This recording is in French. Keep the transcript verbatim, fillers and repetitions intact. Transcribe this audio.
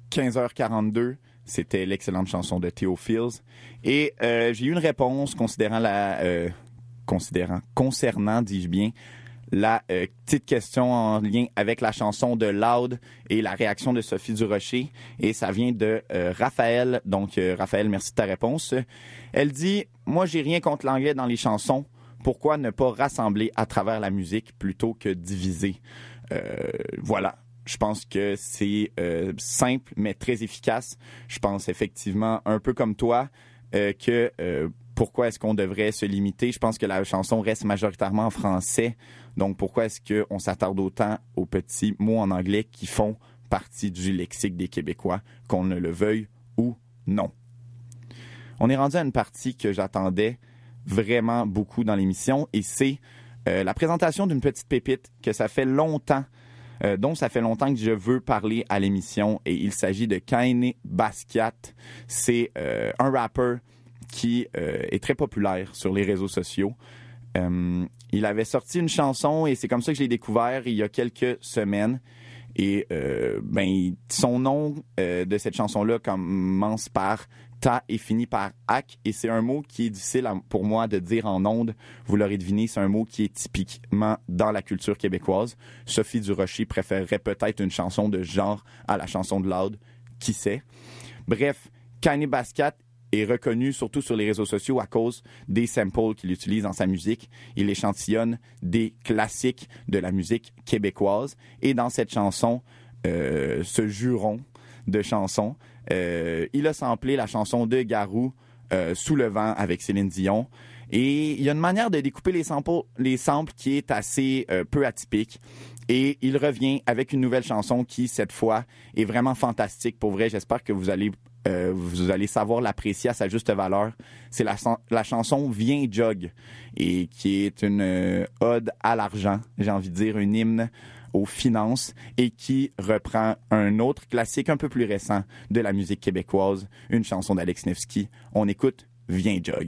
quinze heures quarante-deux, c'était l'excellente chanson de Théophile. Et euh, j'ai eu une réponse considérant la... Euh, considérant, concernant, dis-je bien, la euh, petite question en lien avec la chanson de Loud et la réaction de Sophie Durocher. Et ça vient de euh, Raphaël. Donc, euh, Raphaël, merci de ta réponse. Elle dit « Moi, j'ai rien contre l'anglais dans les chansons. Pourquoi ne pas rassembler à travers la musique plutôt que diviser? Euh, » Voilà. Je pense que c'est euh, simple, mais très efficace. Je pense effectivement, un peu comme toi, euh, que... Euh, pourquoi est-ce qu'on devrait se limiter? Je pense que la chanson reste majoritairement en français. Donc, pourquoi est-ce qu'on s'attarde autant aux petits mots en anglais qui font partie du lexique des Québécois, qu'on ne le veuille ou non? On est rendu à une partie que j'attendais vraiment beaucoup dans l'émission et c'est euh, la présentation d'une petite pépite que ça fait longtemps, euh, dont ça fait longtemps que je veux parler à l'émission et il s'agit de Kanye Basquiat. C'est euh, un rappeur qui euh, est très populaire sur les réseaux sociaux. Euh, il avait sorti une chanson et c'est comme ça que je l'ai découvert il y a quelques semaines. Et euh, ben, son nom euh, de cette chanson-là commence par « ta » et finit par « ac ». Et c'est un mot qui est difficile à, pour moi de dire en ondes. Vous l'aurez deviné, c'est un mot qui est typiquement dans la culture québécoise. Sophie Durocher préférerait peut-être une chanson de genre à la chanson de Loud. Qui sait? Bref, Kanye Basquiat est reconnu surtout sur les réseaux sociaux à cause des samples qu'il utilise dans sa musique. Il échantillonne des classiques de la musique québécoise. Et dans cette chanson, euh, ce juron de chanson, euh, il a samplé la chanson de Garou, euh, Sous le vent avec Céline Dion. Et il y a une manière de découper les samples, les samples qui est assez euh, peu atypique. Et il revient avec une nouvelle chanson qui, cette fois, est vraiment fantastique. Pour vrai, j'espère que vous allez Euh, vous allez savoir l'apprécier à sa juste valeur. C'est la, la chanson « Viens Jog » et qui est une euh, ode à l'argent, j'ai envie de dire, une hymne aux finances et qui reprend un autre classique un peu plus récent de la musique québécoise, une chanson d'Alex Nevsky. On écoute « Viens Jog ».